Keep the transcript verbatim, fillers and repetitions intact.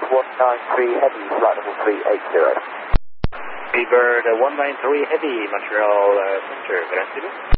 one nine three Heavy, flight level three eight zero. Seabird one nine three Heavy, Montreal uh, Center, Grand City.